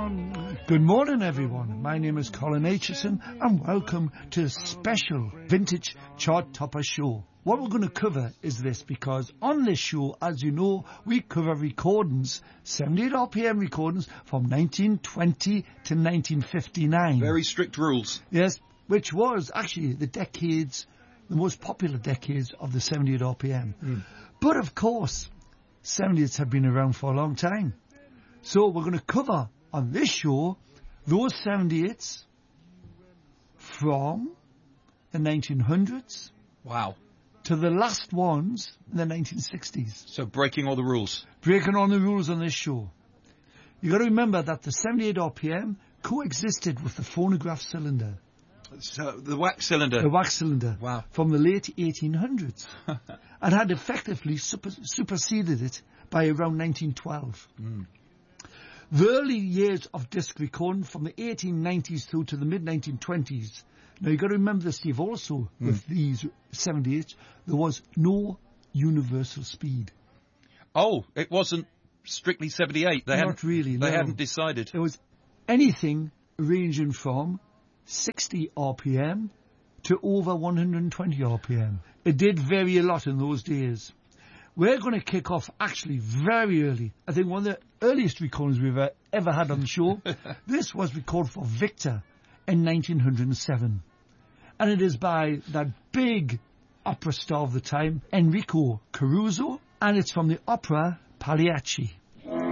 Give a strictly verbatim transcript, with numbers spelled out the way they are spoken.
on. Good morning, everyone. My name is Colin Aitchison, and welcome to a special Vintage Chart Topper show. What we're going to cover is this, because on this show, as you know, we cover recordings, seventy-eight R P M recordings from nineteen twenty to nineteen fifty-nine. Very strict rules. Yes, which was actually the decades, the most popular decades of the seventy-eight R P M. Mm. But of course, seventy-eights have been around for a long time. So we're going to cover on this show those seventy-eights from the nineteen hundreds. Wow. To the last ones in the nineteen sixties. So breaking all the rules. Breaking all the rules on this show. You got to remember that the seventy-eight R P M coexisted with the phonograph cylinder. So the wax cylinder. The wax cylinder. Wow. From the late eighteen hundreds. And had effectively super, superseded it by around nineteen twelve. Mm. The early years of disc recording from the eighteen nineties through to the mid nineteen twenties. Now, you've got to remember this, Steve, also, mm. with these seventy-eights, there was no universal speed. Oh, it wasn't strictly seventy-eight. They Not hadn't, really, They no. hadn't decided. It was anything ranging from sixty R P M to over one hundred twenty R P M. It did vary a lot in those days. We're going to kick off, actually, very early. I think one of the earliest recordings we've ever, ever had on the show. This was recorded for Victor in nineteen oh seven. And it is by that big opera star of the time, Enrico Caruso, and it's from the opera Pagliacci.